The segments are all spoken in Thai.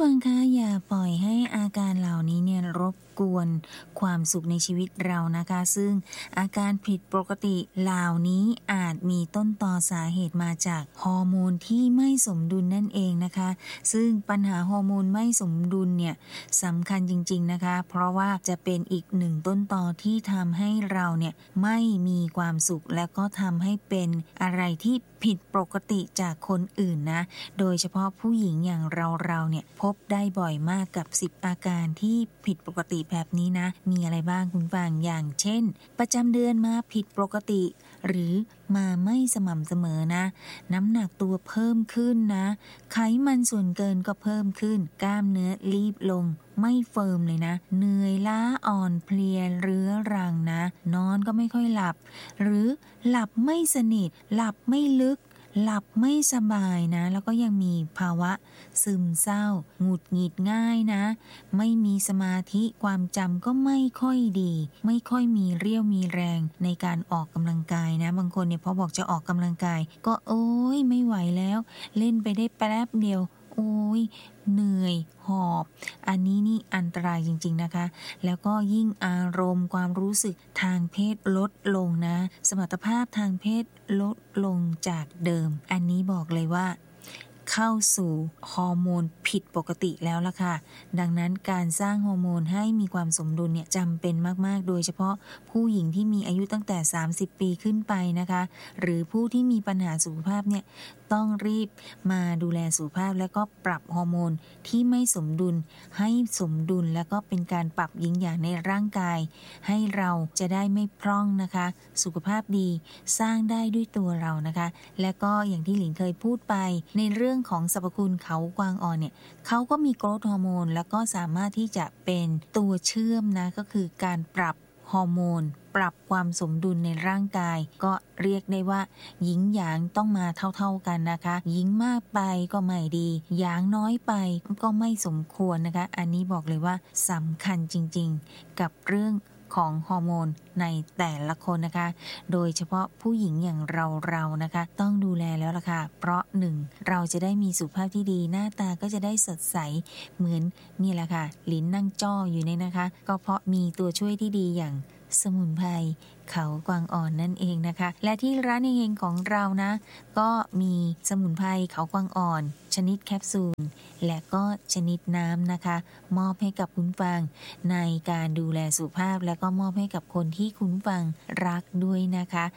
ฟังคะอย่าปล่อยให้อาการเหล่านี้เนี่ยรบกวนความสุขในชีวิตเรานะคะซึ่งอาการผิดปกติเหล่านี้อาจมีต้นตอสาเหตุมาจากฮอร์โมนที่ไม่สมดุลนั่นเองนะคะซึ่งปัญหาฮอร์โมนไม่สมดุลเนี่ยสำคัญจริงๆนะคะเพราะว่าจะเป็นอีกหนึ่งต้นตอที่ทำให้เราเนี่ยไม่มีความสุขและก็ทำให้เป็นอะไรที่ผิดปกติจากคนอื่นนะโดยเฉพาะผู้หญิงอย่างเราเนี่ยพบได้บ่อยมากกับ10อาการที่ผิดปกติแบบนี้นะมีอะไรบ้างคุณฟังอย่างเช่นประจำเดือนมาผิดปกติหรือมาไม่สม่ำเสมอนะน้ำหนักตัวเพิ่มขึ้นนะไขมันส่วนเกินก็เพิ่มขึ้นกล้ามเนื้อรีบลงไม่เฟิร์มเลยนะเหนื่อยล้าอ่อนเพลียเรื้อรังนะนอนก็ไม่ค่อยหลับหรือหลับไม่สนิทหลับไม่ลึกหลับไม่สบายนะแล้วก็ยังมีภาวะซึมเศร้าหงุดหงิดง่ายนะไม่มีสมาธิความจำก็ไม่ค่อยดีไม่ค่อยมีเรี่ยวมีแรงในการออกกำลังกายนะบางคนเนี่ยพอบอกจะออกกำลังกายก็โอ๊ยไม่ไหวแล้วเล่นไปได้แป๊บเดียวโอ๊ยเหนื่อยหอบอันนี้นี่อันตรายจริงๆนะคะแล้วก็ยิ่งอารมณ์ความรู้สึกทางเพศลดลงนะสมรรถภาพทางเพศลดลงจากเดิมอันนี้บอกเลยว่าเข้าสู่ฮอร์โมนผิดปกติแล้วล่ะค่ะดังนั้นการสร้างฮอร์โมนให้มีความสมดุลเนี่ยจำเป็นมากๆโดยเฉพาะผู้หญิงที่มีอายุตั้งแต่30ปีขึ้นไปนะคะหรือผู้ที่มีปัญหาสุขภาพเนี่ยต้องรีบมาดูแลสุขภาพแล้วก็ปรับฮอร์โมนที่ไม่สมดุลให้สมดุลแล้วก็เป็นการปรับหยินหยางในร่างกายให้เราจะได้ไม่พร่องนะคะสุขภาพดีสร้างได้ด้วยตัวเรานะคะและก็อย่างที่หลิงเคยพูดไปในเรื่องของสรรพคุณเขากวางอ่อนเนี่ยเขาก็มีโกรทฮอร์โมนแล้วก็สามารถที่จะเป็นตัวเชื่อมนะก็คือการปรับฮอร์โมนปรับความสมดุลในร่างกายก็เรียกได้ว่าหยินหยางต้องมาเท่าๆกันนะคะหยินมากไปก็ไม่ดีหยางน้อยไปก็ไม่สมควรนะคะอันนี้บอกเลยว่าสำคัญจริงๆกับเรื่องของฮอร์โมนในแต่ละคนนะคะโดยเฉพาะผู้หญิงอย่างเรานะคะต้องดูแลแล้วล่ะค่ะเพราะหนึ่งเราจะได้มีสุขภาพที่ดีหน้าตาก็จะได้สดใสเหมือนนี่แหละค่ะลิ้นนั่งจ้ออยู่เนี่ยนะคะก็เพราะมีตัวช่วยที่ดีอย่างสมุนไพรเขากวางอ่อนนั่นเองนะคะและที่ร้านเฮงๆของเรานะก็มีสมุนไพรเขากวางอ่อนชนิดแคปซูลและก็ชนิดน้ำนะคะมอบให้กับคุณฟังในการดูแลสุขภาพและก็มอบให้กับคนที่คุณฟังรักด้วยนะคะ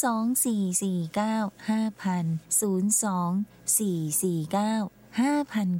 024495002449550